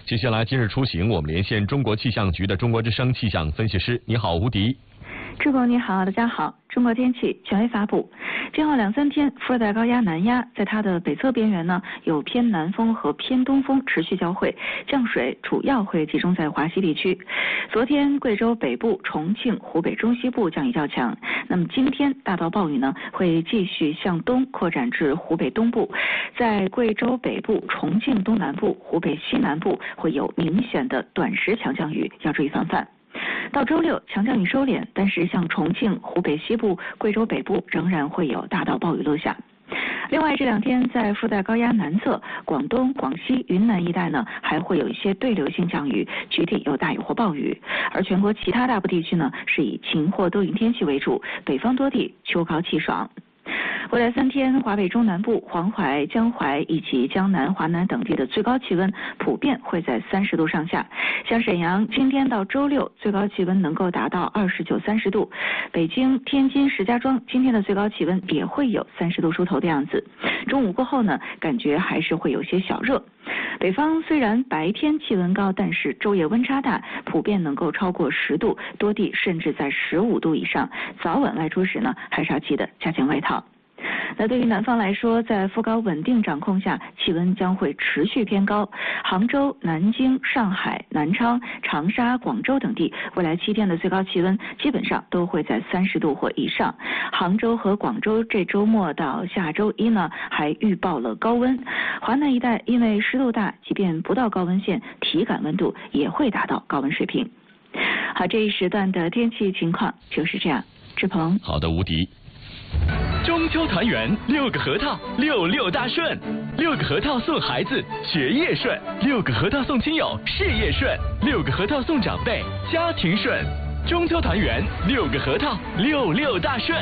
接下来今日出行，我们连线中国气象局的中国之声气象分析师。你好，吴迪。 志鹏你好，大家好。中国天气权威发布，今后2-3天，副热带高压南压在它的北侧边缘呢，有偏南风和偏东风持续交汇，降水主要会集中在华西地区。昨天贵州北部、重庆、湖北中西部降雨较强，那么今天大到暴雨呢会继续向东扩展至湖北东部，在贵州北部、重庆东南部、湖北西南部会有明显的短时强降雨，要注意防范。到周六强降雨收敛，但是像重庆、湖北西部、贵州北部仍然会有大到暴雨落下。另外这2天在副热带高压南侧，广东、广西、云南一带呢还会有一些对流性降雨，局地有大雨或暴雨。而全国其他大部地区呢是以晴或多云天气为主，北方多地秋高气爽。未来3天，华北中南部、黄淮、江淮以及江南、华南等地的最高气温普遍会在30度上下。像沈阳，今天到周六最高气温能够达到29、30度；北京、天津、石家庄今天的最高气温也会有30度出头的样子。中午过后呢，感觉还是会有些小热。北方虽然白天气温高，但是昼夜温差大，普遍能够超过10度，多地甚至在15度以上。早晚外出时呢，还是要记得加件外套。那对于南方来说，在副高稳定掌控下，气温将会持续偏高。杭州、南京、上海、南昌、长沙、广州等地未来7天的最高气温基本上都会在30度或以上。杭州和广州这周末到下周一呢，还预报了高温。华南一带因为湿度大，即便不到高温线，体感温度也会达到高温水平。好，这一时段的天气情况就是这样。志鹏， 好的，吴迪。 中秋团圆，6个核桃，66大顺，6个核桃送孩子学业顺，6个核桃送亲友事业顺，6个核桃送长辈家庭顺。中秋团圆，6个核桃，66大顺。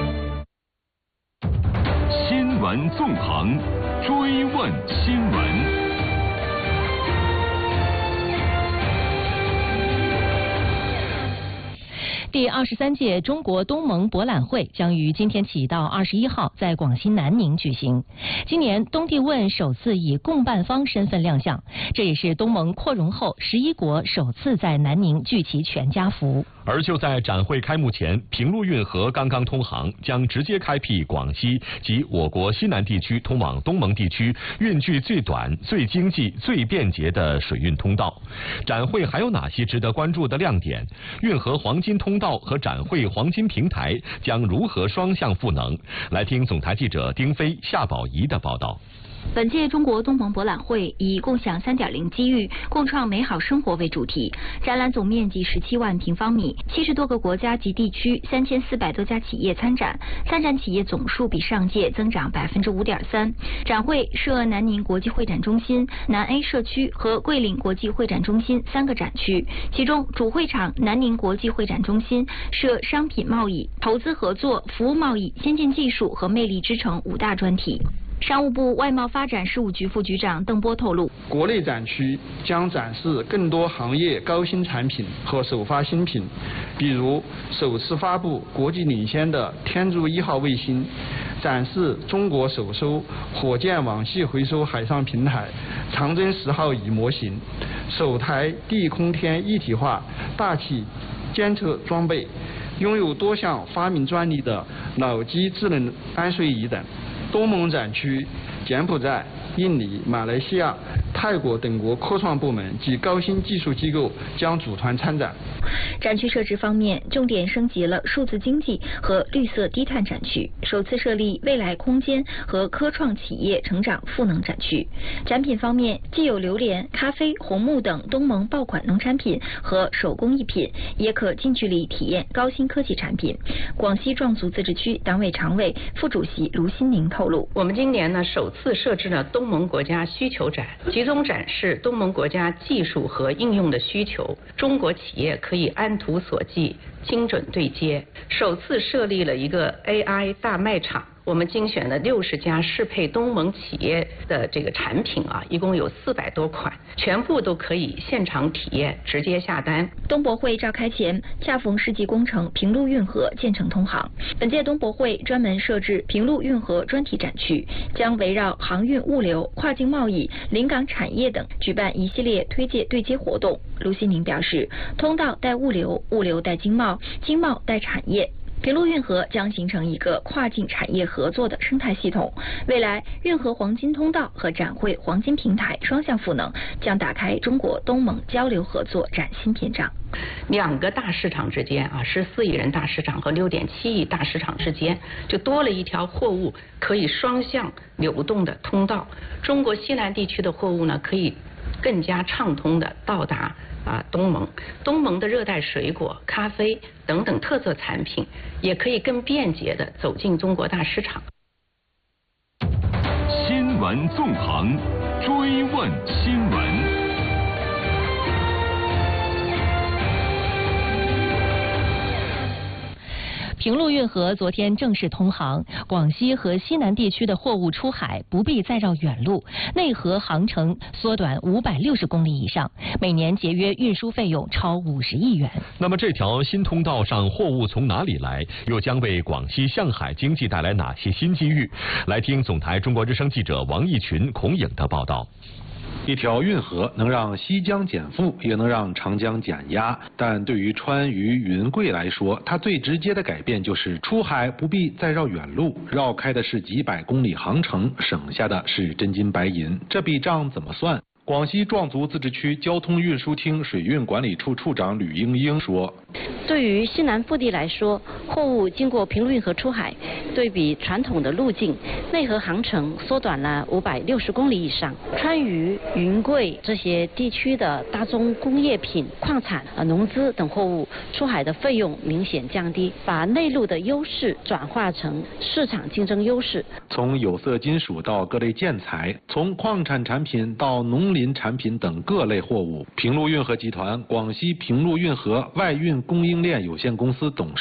新闻纵横，追问新闻。 第23届中国东盟博览会将于今天起到21号在广西南宁举行。今年东帝汶首次以共办方身份亮相，这也是东盟扩容后11国首次在南宁聚齐全家福。 而就在展会开幕前，平陆运河刚刚通航，将直接开辟广西及我国西南地区通往东盟地区运距最短、最经济、最便捷的水运通道。展会还有哪些值得关注的亮点？运河黄金通道和展会黄金平台将如何双向赋能？来听总台记者丁飞、夏宝仪的报道。 本届中国东盟博览会以共享3.0机遇，共创美好生活为主题。展览总面积17万平方米，70多个国家及地区，3400多家企业参展，参展企业总数比上届增长5.3%。展会设南宁国际会展中心、南 A 社区和桂林国际会展中心3个展区，其中主会场南宁国际会展中心设商品贸易、投资合作、服务贸易、先进技术和魅力之城5大专题。商务部外贸发展事务局副局长邓波透露， 国内展区将展示更多行业高新产品和首发新品，比如首次发布国际领先的天柱1号卫星，展示中国首艘火箭网系回收海上平台长征10号乙模型，首台地空天一体化大气监测装备，拥有多项发明专利的脑机智能安睡仪等。东盟展区，柬埔寨、印尼、马来西亚、泰国等国科创部门及高新技术机构将组团参展。 展区设置方面，重点升级了数字经济和绿色低碳展区，首次设立未来空间和科创企业成长赋能展区。展品方面，既有榴莲、咖啡、红木等东盟爆款农产品和手工艺品，也可近距离体验高新科技产品。广西壮族自治区党委常委、副主席卢新宁透露， 我们今年呢首次设置了东盟国家需求展，集中展示东盟国家技术和应用的需求，中国企业可以按图索骥，精准对接。首次设立了一个 AI 大卖场， 我们精选了60家适配东盟企业的这个产品啊，一共有400多款，全部都可以现场体验，直接下单。 东博会召开前，恰逢世纪工程平陆运河建成通航。本届东博会专门设置平陆运河专题展区，将围绕航运物流、跨境贸易、临港产业等举办一系列推介对接活动。卢锡宁表示，通道带物流，物流带经贸，经贸带产业。平陆运河将形成一个跨境产业合作的生态系统，未来运河黄金通道和展会黄金平台双向赋能，将打开中国东盟交流合作崭新篇章。 2个大市场之间啊，14亿人大市场和6.7亿大市场之间，就多了一条货物可以双向流动的通道。中国西南地区的货物呢，可以更加畅通的到达东盟，东盟的热带水果、咖啡等等特色产品，也可以更便捷地走进中国大市场。 新闻纵横，追问新闻。 平陆运河昨天正式通航，广西和西南地区的货物出海不必再绕远路，内河航程缩短560公里以上，每年节约运输费用超50亿元。 那么这条新通道上货物从哪里来，又将为广西向海经济带来哪些新机遇？来听总台中国之声记者王义群、孔颖的报道。 一条运河能让西江减负，也能让长江减压。但对于川渝云贵来说，它最直接的改变就是出海不必再绕远路，绕开的是几百公里航程，省下的是真金白银。这笔账怎么算？广西壮族自治区交通运输厅水运管理处处长吕英英说：“ 对于西南腹地来说，货物经过平陆运河出海，对比传统的路径，内河航程缩短了560公里以上。川渝、云贵这些地区的大宗工业品、矿产、农资等货物出海的费用明显降低，把内陆的优势转化成市场竞争优势。 从有色金属到各类建材，从矿产产品到农林产品等各类货物，平陆运河集团广西平陆运河外运供应链有限公司董事